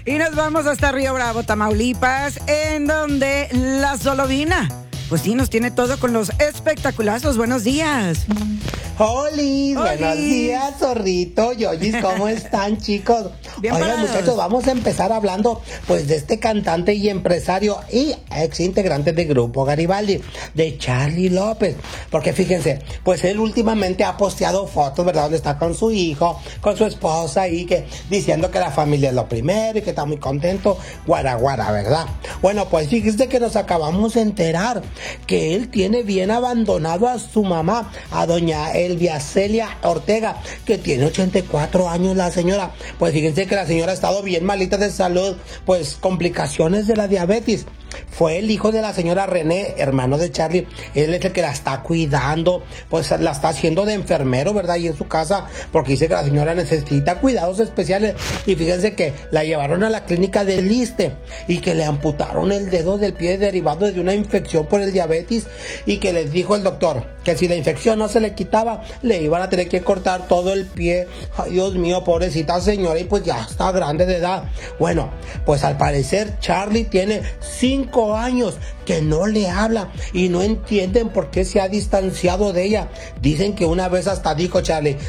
Y nos vamos hasta Río Bravo, Tamaulipas, en donde la Solovina, pues sí, nos tiene todo con los espectaculazos. Buenos días. ¡Holis! Buenos días, zorrito, yoyis, ¿cómo están, chicos? Bien Oigan, parados. muchachos, vamos a empezar hablando, pues, de este cantante y empresario y ex integrante del grupo Garibaldi, de Charly López, porque fíjense, pues él últimamente ha posteado fotos, ¿verdad?, donde está con su hijo, con su esposa y que diciendo que la familia es lo primero y que está muy contento, guara, ¿verdad? Bueno, pues fíjense que nos acabamos de enterar que él tiene bien abandonado a su mamá, a doña Elvia Celia Ortega, que tiene 84 años la señora. Pues fíjense que la señora ha estado bien malita de salud, pues complicaciones de la diabetes. Fue el hijo de la señora René, hermano de Charly, él es el que la está cuidando, pues la está haciendo de enfermero, ¿verdad? Y en su casa, porque dice que la señora necesita cuidados especiales. Y fíjense que la llevaron a la clínica del Iste y que le amputaron el dedo del pie derivado de una infección por el diabetes, y que les dijo el doctor que si la infección no se le quitaba, le iban a tener que cortar todo el pie. Ay, Dios mío, pobrecita señora, y pues ya está grande de edad. Bueno, pues al parecer Charly tiene 5 años que no le habla y no entienden por qué se ha distanciado de ella. Dicen que una vez hasta dijo Charly: